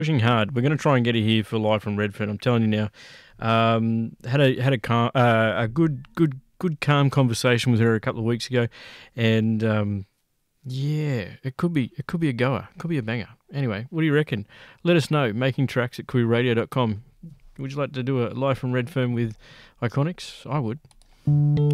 Pushing hard. We're going to try and get her here for live from Redfern. I'm telling you now. Had a good calm conversation with her a couple of weeks ago, and yeah, it could be a goer. It could be a banger. Anyway, what do you reckon? Let us know. makingtracks@queerradio.com. Would you like to do a live from Redfern with Iconics? I would.